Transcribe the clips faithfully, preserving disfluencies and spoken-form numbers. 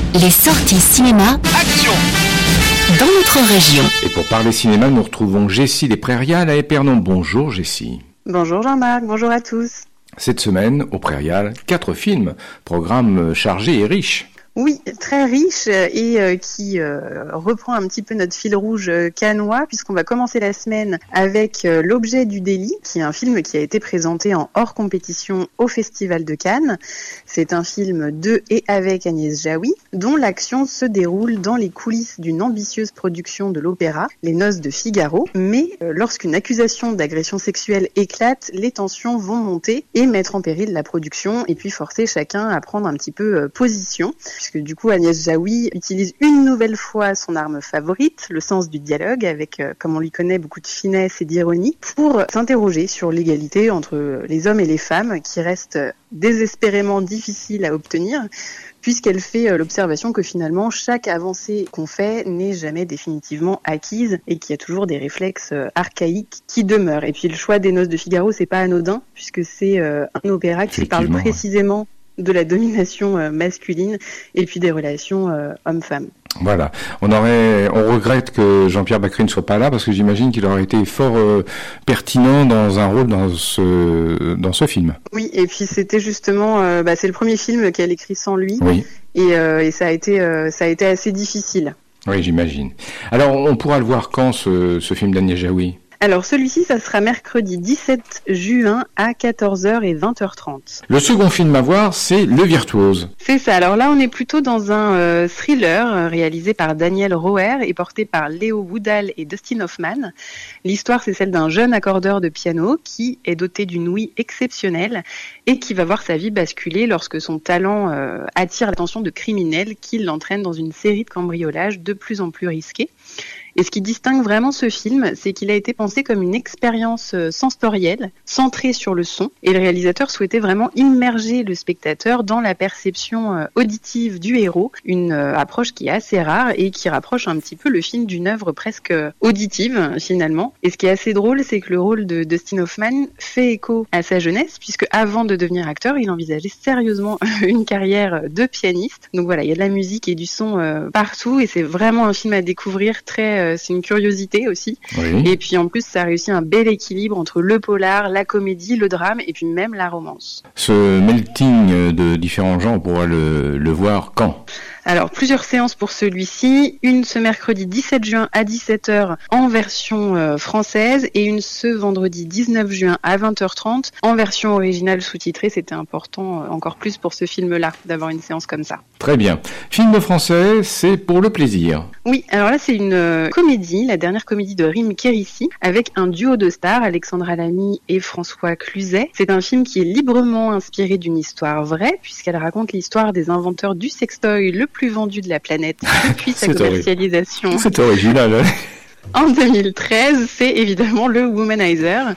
Les sorties cinéma Action dans notre région. Et pour parler cinéma, nous retrouvons Jessie des Prairiales à Épernon. Bonjour Jessie. Bonjour Jean-Marc, bonjour à tous. Cette semaine, au Prairiales, quatre films, programme chargé et riche. Oui, très riche et euh, qui euh, reprend un petit peu notre fil rouge euh, cannois, puisqu'on va commencer la semaine avec euh, L'Objet du délit, qui est un film qui a été présenté en hors compétition au Festival de Cannes. C'est un film de et avec Agnès Jaoui, dont l'action se déroule dans les coulisses d'une ambitieuse production de l'opéra, Les Noces de Figaro. Mais euh, lorsqu'une accusation d'agression sexuelle éclate, les tensions vont monter et mettre en péril la production, et puis forcer chacun à prendre un petit peu euh, position. Puisque du coup Agnès Jaoui utilise une nouvelle fois son arme favorite, le sens du dialogue, avec, euh, comme on lui connaît, beaucoup de finesse et d'ironie, pour s'interroger sur l'égalité entre les hommes et les femmes, qui reste désespérément difficile à obtenir, puisqu'elle fait euh, l'observation que finalement chaque avancée qu'on fait n'est jamais définitivement acquise et qu'il y a toujours des réflexes euh, archaïques qui demeurent. Et puis le choix des Noces de Figaro, c'est pas anodin, puisque c'est euh, un opéra qui parle précisément de la domination euh, masculine et puis des relations euh, hommes-femmes. Voilà. On aurait, on regrette que Jean-Pierre Bacri ne soit pas là parce que j'imagine qu'il aurait été fort euh, pertinent dans un rôle dans ce dans ce film. Oui, et puis c'était justement, euh, bah, c'est le premier film qu'elle écrit sans lui. Oui. Et, euh, et ça a été, euh, ça a été assez difficile. Oui, j'imagine. Alors, on pourra le voir quand ce, ce film d'Agnès Jaoui ? Alors celui-ci, ça sera mercredi dix-sept juin à quatorze heures et vingt heures trente. Le second film à voir, c'est Le Virtuose. C'est ça. Alors là, on est plutôt dans un euh, thriller euh, réalisé par Daniel Roher et porté par Léo Woodall et Dustin Hoffman. L'histoire, c'est celle d'un jeune accordeur de piano qui est doté d'une ouïe exceptionnelle et qui va voir sa vie basculer lorsque son talent euh, attire l'attention de criminels qui l'entraînent dans une série de cambriolages de plus en plus risqués. Et ce qui distingue vraiment ce film, c'est qu'il a été pensé comme une expérience sensorielle, centrée sur le son. Et le réalisateur souhaitait vraiment immerger le spectateur dans la perception auditive du héros, une approche qui est assez rare et qui rapproche un petit peu le film d'une œuvre presque auditive, finalement. Et ce qui est assez drôle, c'est que le rôle de Dustin Hoffman fait écho à sa jeunesse, puisque avant de devenir acteur, il envisageait sérieusement une carrière de pianiste. Donc voilà, il y a de la musique et du son partout, et c'est vraiment un film à découvrir très... C'est une curiosité aussi. Oui. Et puis en plus, ça a réussi un bel équilibre entre le polar, la comédie, le drame et puis même la romance. Ce melting de différents genres, on pourra le, le voir quand ? Alors, plusieurs séances pour celui-ci. Une ce mercredi dix-sept juin à dix-sept heures en version euh, française et une ce vendredi dix-neuf juin à vingt heures trente en version originale sous-titrée. C'était important euh, encore plus pour ce film-là d'avoir une séance comme ça. Très bien. Film français, c'est pour le plaisir. Oui, alors là, c'est une euh, comédie, la dernière comédie de Rim Kérissi, avec un duo de stars, Alexandra Lamy et François Cluzet. C'est un film qui est librement inspiré d'une histoire vraie, puisqu'elle raconte l'histoire des inventeurs du sextoy le plus vendu de la planète depuis sa commercialisation. C'est original, hein. En deux mille treize, c'est évidemment le Womanizer.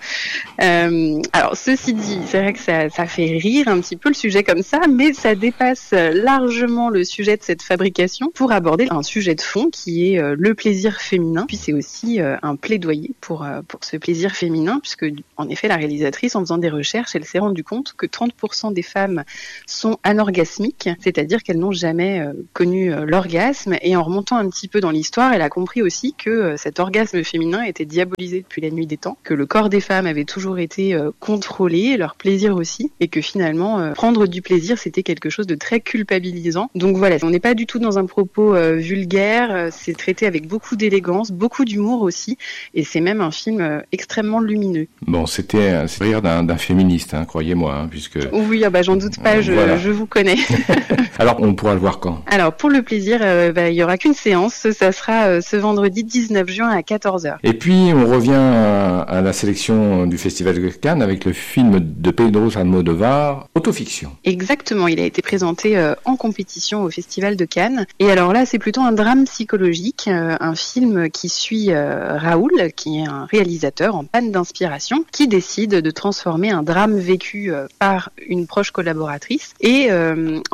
Euh, alors, ceci dit, c'est vrai que ça, ça fait rire un petit peu le sujet comme ça, mais ça dépasse largement le sujet de cette fabrication pour aborder un sujet de fond qui est euh, le plaisir féminin. Puis c'est aussi euh, un plaidoyer pour euh, pour ce plaisir féminin, puisque en effet, la réalisatrice, en faisant des recherches, elle s'est rendue compte que trente pour cent des femmes sont anorgasmiques, c'est-à-dire qu'elles n'ont jamais euh, connu euh, l'orgasme. Et en remontant un petit peu dans l'histoire, elle a compris aussi que euh, cette orgasme féminin était diabolisé depuis la nuit des temps, que le corps des femmes avait toujours été euh, contrôlé, leur plaisir aussi, et que finalement, euh, prendre du plaisir, c'était quelque chose de très culpabilisant. Donc voilà, on n'est pas du tout dans un propos euh, vulgaire, euh, c'est traité avec beaucoup d'élégance, beaucoup d'humour aussi, et c'est même un film euh, extrêmement lumineux. Bon, c'était un rire d'un, d'un féministe, hein, croyez-moi, hein, puisque... Oui, ah bah, j'en doute pas, je, voilà. je vous connais. Alors, on pourra le voir quand ? Alors, pour le plaisir, euh, bah, il y aura qu'une séance, ça sera euh, ce vendredi dix-neuf juin à quatorze heures. Et puis, on revient à, à la sélection du Festival de Cannes avec le film de Pedro Almodóvar, Autofiction. Exactement, il a été présenté euh, en compétition au Festival de Cannes. Et alors là, c'est plutôt un drame psychologique, euh, un film qui suit euh, Raoul, qui est un réalisateur en panne d'inspiration, qui décide de transformer un drame vécu euh, par une proche collaboratrice. Et euh, en fait, c'est un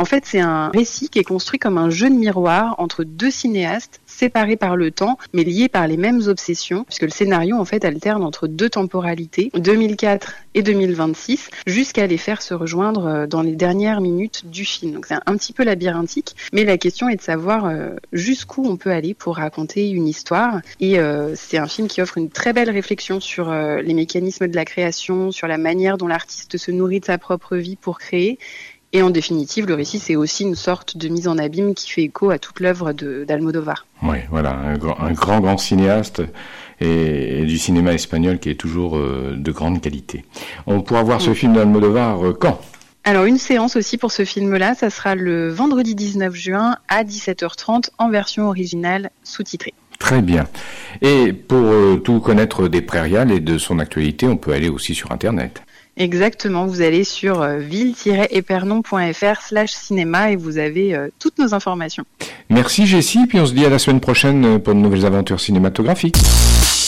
un récit qui est construit comme un jeu de miroir entre deux cinéastes séparés par le temps, mais liés par les mêmes obsessions, puisque le scénario, en fait, alterne entre deux temporalités, deux mille quatre et deux mille vingt-six, jusqu'à les faire se rejoindre dans les dernières minutes du film. Donc c'est un petit peu labyrinthique, mais la question est de savoir euh, jusqu'où on peut aller pour raconter une histoire. Et euh, c'est un film qui offre une très belle réflexion sur euh, les mécanismes de la création, sur la manière dont l'artiste se nourrit de sa propre vie pour créer. Et en définitive, le récit, c'est aussi une sorte de mise en abîme qui fait écho à toute l'œuvre de, d'Almodovar. Oui, voilà, un grand, un grand, grand cinéaste et, et du cinéma espagnol qui est toujours euh, de grande qualité. On pourra voir mmh. ce film d'Almodovar euh, quand ? Alors, une séance aussi pour ce film-là, ça sera le vendredi dix-neuf juin à dix-sept heures trente en version originale sous-titrée. Très bien. Et pour euh, tout connaître des Prairial et de son actualité, on peut aller aussi sur Internet. Exactement, vous allez sur euh, ville tiret épernon point f r slash cinéma et vous avez euh, toutes nos informations. Merci Jessie, puis on se dit à la semaine prochaine pour de nouvelles aventures cinématographiques.